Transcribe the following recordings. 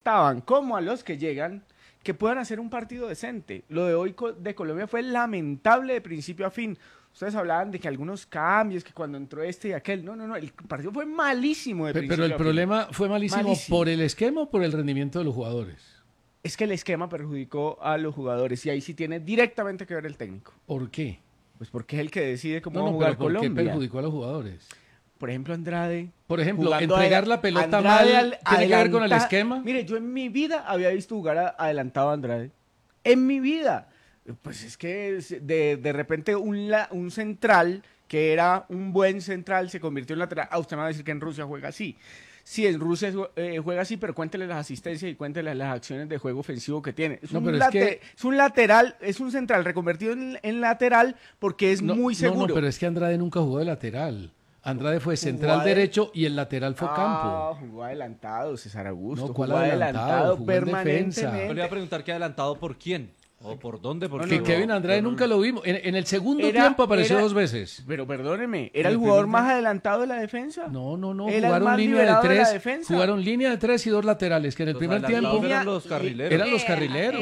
apostaban como a los que llegan que puedan hacer un partido decente. Lo de hoy de Colombia fue lamentable de principio a fin. Ustedes hablaban de que algunos cambios, que cuando entró este y aquel. No, el partido fue malísimo de principio Pero el a fin. problema fue malísimo por el esquema o por el rendimiento de los jugadores. Es que el esquema perjudicó a los jugadores y ahí sí tiene directamente que ver el técnico. ¿Por qué? Pues porque es el que decide cómo va a No, jugar pero ¿por qué Colombia. perjudicó a los jugadores? Por ejemplo, Andrade. Por ejemplo, jugando entregar la pelota mal tiene que ver con el esquema. Mire, yo en mi vida había visto jugar adelantado a Andrade. En mi vida. Pues es que de repente un central, que era un buen central, se convirtió en lateral. Usted me va a decir que en Rusia juega así. Sí, en Rusia juega así, pero cuéntele las asistencias y cuéntele las acciones de juego ofensivo que tiene. Es un lateral, es un central reconvertido en lateral porque es muy seguro. No, pero es que Andrade nunca jugó de lateral. Andrade fue central derecho y el lateral fue Campo. Jugó adelantado, César Augusto. No, ¿cuál adelantado? Jugó en defensa. Yo le iba a preguntar qué adelantado por quién. ¿O por dónde? Porque Kevin Andrade nunca lo vimos. En el segundo tiempo apareció 2 veces. Pero perdóneme, ¿era el jugador más adelantado de la defensa? No. Jugaron línea de 3. Jugaron línea de 3 y 2 laterales, que en el primer tiempo eran los carrileros. Eran los carrileros.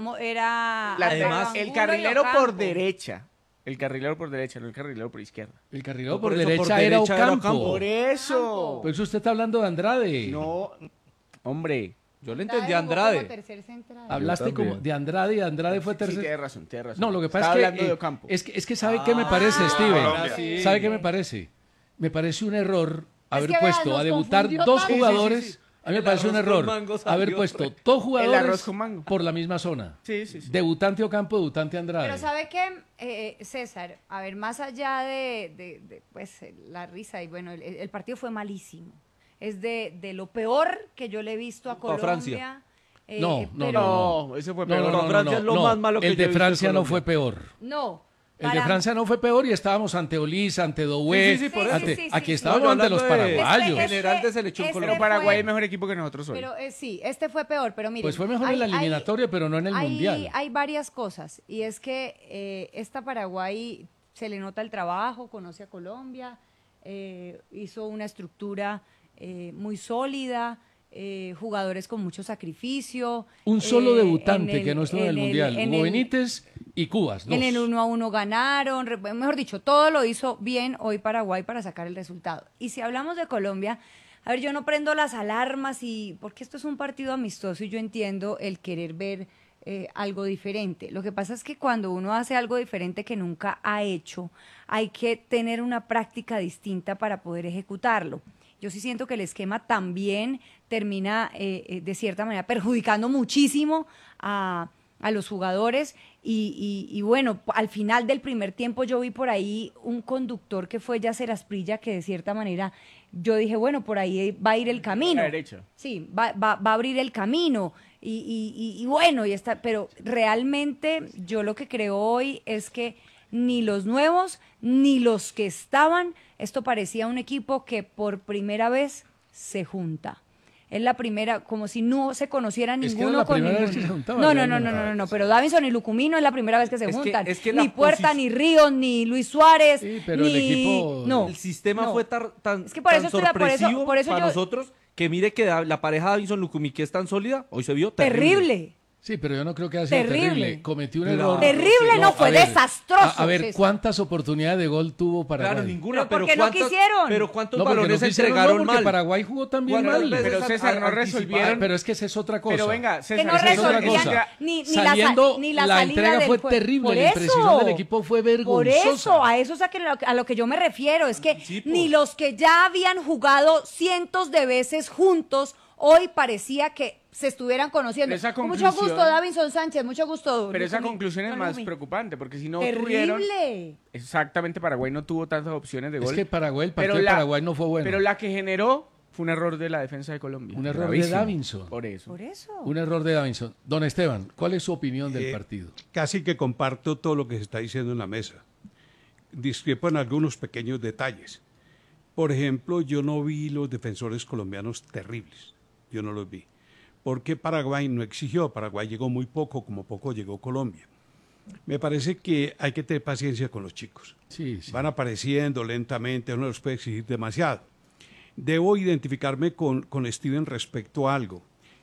Además, el carrilero por derecha. El carrilero por derecha, no el carrilero por izquierda. El carrilero por derecha era Ocampo. Por eso. Por eso usted está hablando de Andrade. No, hombre. Yo le entendí a Andrade. Hablaste como de Andrade y Andrade fue tercer. Sí, tiene razón. No, lo que pasa es que ¿sabe qué me parece, Steven? Sí. ¿Sabe qué me parece? Me parece un error haber puesto a debutar 2 jugadores. Sí. A mí me parece un error haber puesto 2 jugadores por la misma zona. Sí. Debutante Ocampo, debutante Andrade. Pero ¿sabe qué, César? A ver, más allá de pues, la risa, y bueno, el partido fue malísimo. Es de lo peor que yo le he visto a Colombia. Francia. No, ese fue peor. No, Francia es lo más malo que el yo he de visto Francia en no Colombia. fue peor. No. El de Francia no fue peor y estábamos ante Olís, ante Doué. Sí, por eso. Aquí estábamos ante los paraguayos. General de selección Pero Colombia. Paraguay es mejor equipo que nosotros hoy. Pero sí, este fue peor, pero mire. Pues fue mejor en la eliminatoria, pero no en el Mundial. Hay varias cosas, y es que esta Paraguay se le nota el trabajo, conoce a Colombia, hizo una estructura muy sólida, jugadores con mucho sacrificio. Un solo debutante que no estuvo en el Mundial, Hugo Benítez y Cubas. En el 1-1 ganaron, mejor dicho, todo lo hizo bien hoy Paraguay para sacar el resultado. Y si hablamos de Colombia, a ver, yo no prendo las alarmas porque esto es un partido amistoso y yo entiendo el querer ver algo diferente. Lo que pasa es que cuando uno hace algo diferente que nunca ha hecho, hay que tener una práctica distinta para poder ejecutarlo. Yo sí siento que el esquema también termina de cierta manera perjudicando muchísimo a los jugadores y bueno, al final del primer tiempo yo vi por ahí un conductor que fue Yasser Asprilla, que de cierta manera yo dije, bueno, por ahí va a ir el camino. A la derecha. Sí, va a abrir el camino y bueno, pero realmente yo lo que creo hoy es que ni los nuevos ni los que estaban, esto parecía un equipo que por primera vez se junta. Es la primera, como si no se conociera ninguno con ninguno. No, pero Davinson y Lucumino es la primera vez que se juntan. Ni Puerta, ni Ríos, ni Luis Suárez, sí, pero ni... el equipo... El sistema fue tan es que por eso sorpresivo por eso para yo... nosotros que mire que la pareja Davinson-Lucumí, que es tan sólida, hoy se vio terrible. Sí, pero yo no creo que haya sido terrible. Cometió un error. Terrible no fue, desastroso. A ver, ¿cuántas oportunidades de gol tuvo Paraguay? Claro, ninguna. Pero no quisieron. Pero ¿cuántos no, balones no entregaron mal? Paraguay jugó también mal. Pero César, no resolvieron. Pero es que esa es otra cosa. Pero venga, César, que no resolvían ni la entrega fue terrible. La impresión del equipo fue vergonzosa. Por eso, a eso es a lo que yo me refiero. Es que ni los que ya habían jugado cientos de veces juntos, hoy parecía que se estuvieran conociendo. Con mucho gusto, Davinson Sánchez, mucho gusto. Pero esa conclusión es más preocupante, porque si no tuvieron... Exactamente, Paraguay no tuvo tantas opciones de gol. Es que el partido de Paraguay no fue bueno. Pero la que generó fue un error de la defensa de Colombia. Un error de Davinson. Por eso. Un error de Davinson. Don Esteban, ¿cuál es su opinión del partido? Casi que comparto todo lo que se está diciendo en la mesa. Discrepo en algunos pequeños detalles. Por ejemplo, yo no vi los defensores colombianos terribles. Yo no los vi. Porque Paraguay no exigió, Paraguay llegó muy poco, como poco llegó Colombia. Me parece que hay que tener paciencia con los chicos. Sí. Van apareciendo lentamente, uno los puede exigir demasiado. Debo identificarme con Steven respecto a algo.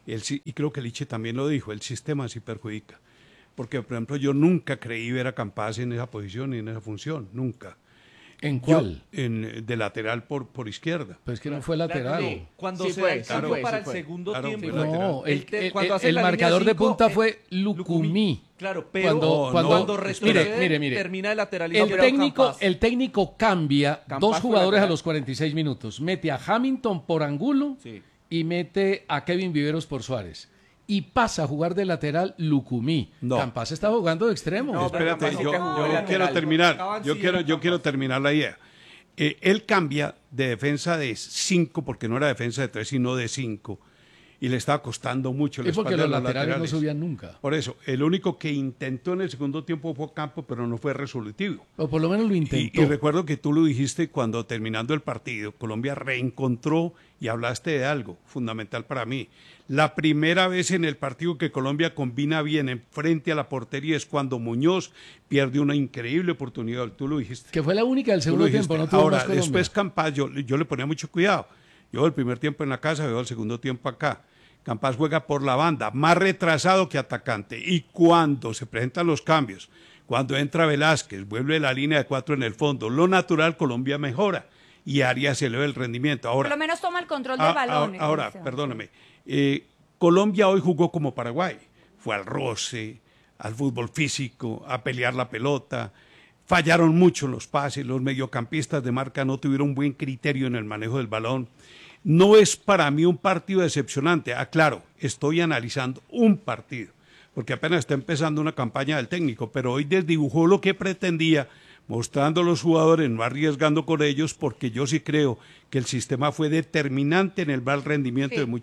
y creo que Liche también lo dijo, el sistema sí perjudica. Porque, por ejemplo, yo nunca creí ver a Campas en esa posición y en esa función, nunca. ¿En cuál? De lateral por izquierda. Pues que no fue lateral. Cuando Sí se fue, da el sí cambio fue, para sí el fue. segundo Claro, tiempo. fue lateral. No, Cuando hace el la línea marcador de 5, punta fue Lucumí. Claro, pero Cuando- cuando retrocede, mire. termina de lateralizar. El técnico cambia Campas dos fue jugadores a lateral. los 46 minutos. Mete a Hamilton por Angulo Sí. y mete a Kevin Viveros por Suárez. Y pasa a jugar de lateral Lucumí. No. Campas está jugando de extremo. No, pero Espérate, Campas sí que jugó de yo lateral. quiero terminar. Acaban Yo sí, quiero Campas. terminar la idea. Él cambia de defensa de 5, porque no era defensa de 3, sino de 5. Y le estaba costando mucho la Es porque espalda los a laterales no subían nunca. Por eso, el único que intentó en el segundo tiempo fue Campo, pero no fue resolutivo. O por lo menos lo Y intentó. recuerdo que tú lo dijiste cuando terminando el partido, Colombia reencontró y hablaste de algo fundamental para mí. La primera vez en el partido que Colombia combina bien en frente a la portería es cuando Muñoz pierde una increíble oportunidad. Tú lo dijiste. Que fue la única del Tú segundo lo dijiste. tiempo, no tuvo Ahora, más Colombia. después Campas, yo le ponía mucho cuidado. Yo veo el primer tiempo en la casa, veo el segundo tiempo acá. Campas juega por la banda, más retrasado que atacante. Y cuando se presentan los cambios, cuando entra Velázquez, vuelve la línea de 4 en el fondo, lo natural, Colombia mejora y Arias se eleva el rendimiento. Por Ahora, lo menos toma el control del balón. ahora, Esteban. perdóname, Colombia hoy jugó como Paraguay. Fue al roce, al fútbol físico, a pelear la pelota. Fallaron mucho los pases, los mediocampistas de marca no tuvieron buen criterio en el manejo del balón. No es para mí un partido decepcionante. Aclaro, estoy analizando un partido, porque apenas está empezando una campaña del técnico, pero hoy desdibujó lo que pretendía, mostrando a los jugadores, no arriesgando con ellos, porque yo sí creo que el sistema fue determinante en el mal rendimiento Sí. de muchos